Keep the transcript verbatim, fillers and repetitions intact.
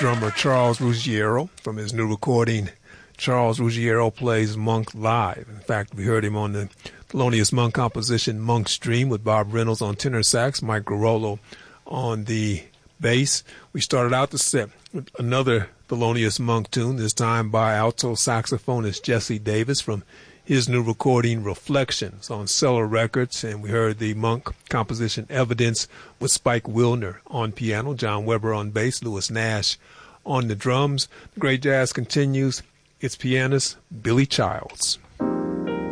drummer Charles Ruggiero from his new recording, Charles Ruggiero Plays Monk Live. In fact, we heard him on the Thelonious Monk composition Monk's Dream with Bob Reynolds on tenor sax, Mike Garolo on the bass. We started out the set with another Thelonious Monk tune, this time by alto saxophonist Jesse Davis from his new recording Reflections on Cellar Records, and we heard the Monk composition Evidence with Spike Wilner on piano, John Weber on bass, Lewis Nash on the drums. The great jazz continues. It's pianist Billy Childs.